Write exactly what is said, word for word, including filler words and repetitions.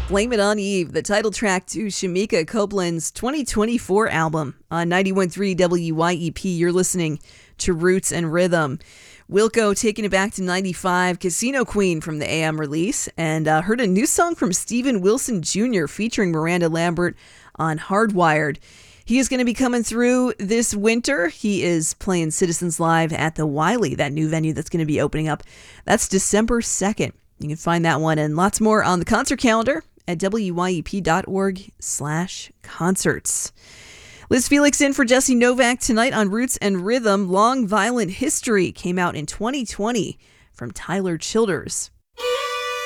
Blame It on Eve, the title track to Shamika Copeland's twenty twenty-four album on ninety-one point three W Y E P. You're listening to Roots and Rhythm. Wilco taking it back to ninety-five, Casino Queen from the A M release, and uh, heard a new song from Steven Wilson Junior featuring Miranda Lambert on Hardwired. He is going to be coming through this winter. He is playing Citizens Live at the Wiley, that new venue that's going to be opening up. That's December second. You can find that one and lots more on the concert calendar at wyep.org slash concerts. Liz Felix in for Jesse Novak tonight on Roots and Rhythm. Long Violent History came out in twenty twenty from Tyler Childers.